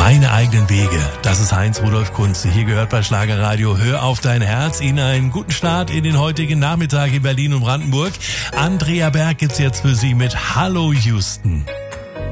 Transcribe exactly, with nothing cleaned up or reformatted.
Meine eigenen Wege. Das ist Heinz Rudolf Kunze. Hier gehört bei Schlagerradio Hör auf dein Herz. Ihnen einen guten Start in den heutigen Nachmittag in Berlin und Brandenburg. Andrea Berg gibt's jetzt für Sie mit Hallo Houston.